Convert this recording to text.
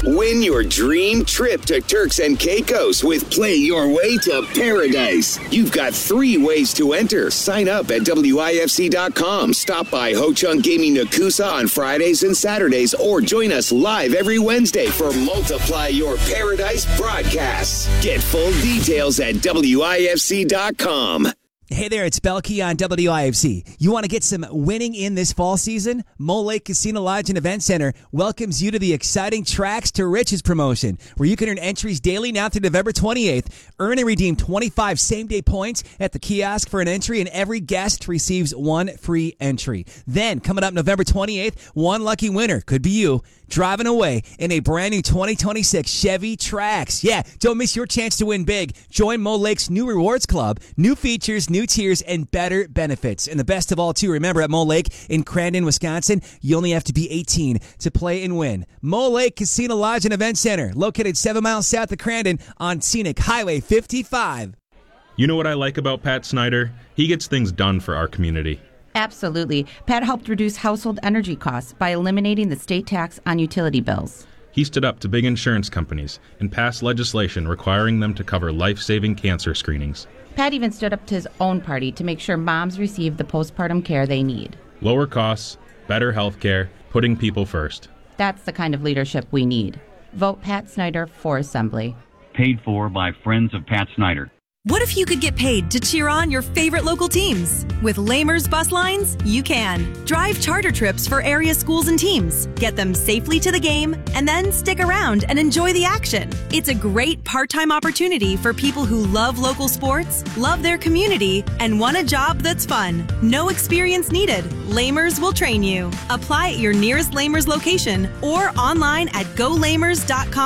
Win your dream trip to Turks and Caicos with Play Your Way to Paradise. You've got 3 ways to enter. Sign up at WIFC.com. Stop by Ho Chunk Gaming Nakusa on Fridays and Saturdays, or join us live every Wednesday for Multiply Your Paradise broadcasts. Get full details at WIFC.com. Hey there, it's Belkey on WIFC. You want to get some winning in this fall season? Mole Lake Casino Lodge and Event Center welcomes you to the exciting Tracks to Riches promotion, where you can earn entries daily now through November 28th. Earn and redeem 25 same-day points at the kiosk for an entry, and every guest receives 1 free entry. Then, coming up November 28th, 1 lucky winner, could be you, driving away in a brand new 2026 Chevy Trax. Yeah, don't miss your chance to win big. Join Mole Lake's new rewards club, new features, new tiers, and better benefits. And the best of all, too, remember at Mole Lake in Crandon, Wisconsin, you only have to be 18 to play and win. Mole Lake Casino Lodge and Event Center, located 7 miles south of Crandon on scenic Highway 55. You know what I like about Pat Snyder? He gets things done for our community. Absolutely. Pat helped reduce household energy costs by eliminating the state tax on utility bills. He stood up to big insurance companies and passed legislation requiring them to cover life-saving cancer screenings. Pat even stood up to his own party to make sure moms receive the postpartum care they need. Lower costs, better health care, putting people first. That's the kind of leadership we need. Vote Pat Snyder for Assembly. Paid for by Friends of Pat Snyder. What if you could get paid to cheer on your favorite local teams? With Lamers Bus Lines, you can. Drive charter trips for area schools and teams. Get them safely to the game, and then stick around and enjoy the action. It's a great part-time opportunity for people who love local sports, love their community, and want a job that's fun. No experience needed. Lamers will train you. Apply at your nearest Lamers location or online at golamers.com.